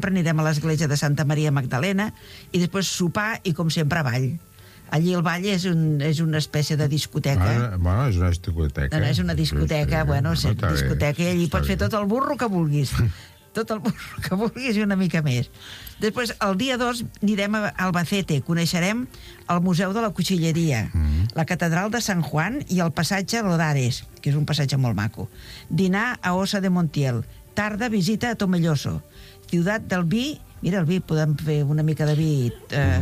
anirem a l'església de Santa Maria Magdalena i després sopar i, com sempre, ball. Allí el ball és una espècie de discoteca. Bueno, és una discoteca. No, és una discoteca, bueno, discoteca, i allí pots fer tot el burro que vulguis. Tot el burro que vulguis i una mica més. Després, el dia 2, anirem a Albacete. Coneixerem el Museu de la Cuchilleria, la Catedral de Sant Juan i el passatge Lodares, que és un passatge molt maco. Dinar a Ossa de Montiel. Tarda, visita a Tomelloso. Ciutat del Vi. Mira, el vi, podem fer una mica de vi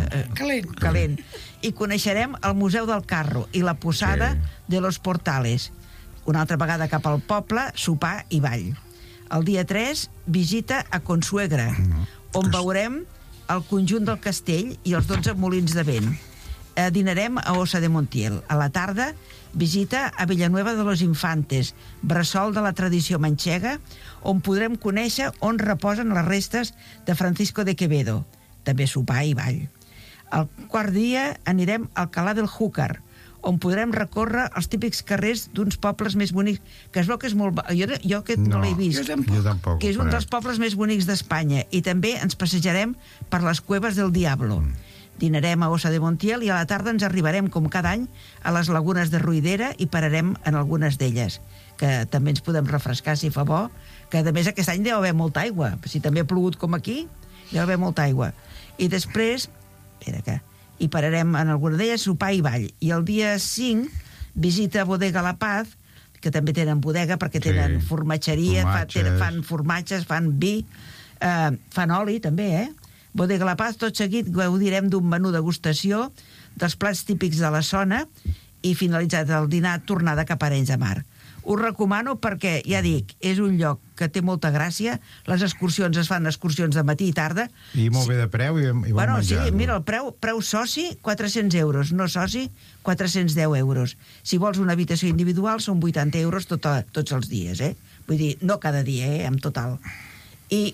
calent. I coneixerem el Museu del Carro i la Posada de los Portales. Una altra vegada cap al poble, sopar i ball. El dia 3, visita a Consuegra, on veurem el conjunt del castell i els 12 molins de vent. Dinarem a Ossa de Montiel. A la tarda, visita a Villanueva de los Infantes, bressol de la tradició manxega, on podrem conèixer on reposen les restes de Francisco de Quevedo. També sopar i ball. Al quart dia anirem al Alcalá del Júcar, on podrem recórrer els típics carrers d'uns pobles més bonics, que es veu que és molt... Jo aquest no l'he vist. Jo tampoc. Que és un dels pobles més bonics d'Espanya. I també ens passejarem per les Cuevas del Diablo. Dinarem a Ossa de Montiel i a la tarda ens arribarem, com cada any, a les lagunes de Ruidera i pararem en algunes d'elles, que també ens podem refrescar si fa bo, que a més aquest any deu haver molta aigua. Si també ha plogut com aquí, deu haver molta aigua. I després, i pararem en alguna d'elles, sopar i ball. I el dia 5, visita a Bodega La Paz, que també tenen bodega perquè tenen formatgeria, fan formatges, fan vi, fan oli també, Bodega La Paz. Tot seguit gaudirem d'un menú degustació dels plats típics de la zona i finalitzat el dinar, tornada cap a Arenys de Mar. Us recomano perquè, ja dic, és un lloc que té molta gràcia. Les excursions es fan excursions de matí i tarda. I molt bé de preu i bon menjar. Sí, mira, el preu soci, 400 euros. No soci, 410 euros. Si vols una habitació individual, són 80 euros tots els dies, Vull dir, no cada dia, en total. I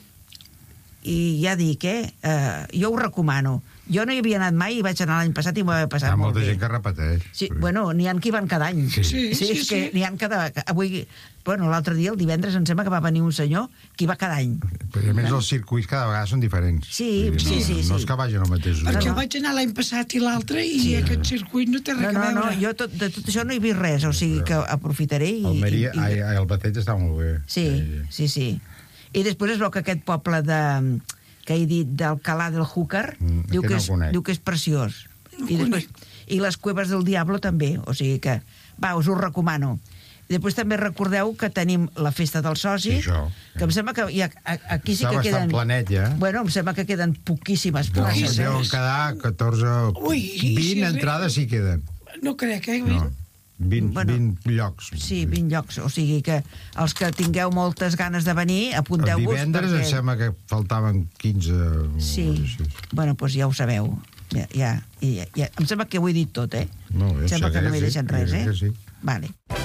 ja dic, jo ho recomano. Jo no hi havia anat mai i vaig anar l'any passat i m'ho havia passat molt bé. Hi ha molta gent que repeteix. Sí, bueno, n'hi ha qui van cada any. Sí, és que n'hi ha cada... Avui, bueno, l'altre dia, el divendres, em sembla que va venir un senyor que va cada any. Però a més els circuits cada vegada són diferents. Sí. No és que vagin al mateix lloc. Perquè vaig anar l'any passat i l'altre i aquest circuit no té res a veure. No, jo de tot això no he vist res, o sigui que aprofitaré i... El Batell està molt bé. Sí. I després es veu que aquest poble que he dit d'Alcalá del Júcar diu que és preciós. I les Cuevas del Diablo també, o sigui que us ho recomano. I després també recordeu que tenim la festa del soci, que em sembla que aquí sí que queden... Està bastant planet, ja. Bueno, em sembla que queden poquíssimes places. Deuen quedar 14... 20 entrades sí queden. No crec, 20 llocs. Sí, 20 llocs. O sigui que els que tingueu moltes ganes de venir, apunteu-vos. El divendres em sembla que faltaven 15... Sí. Bueno, doncs ja ho sabeu. Ja. Em sembla que ho he dit tot, No, em sembla que no m'he deixat res, Sí. Vale.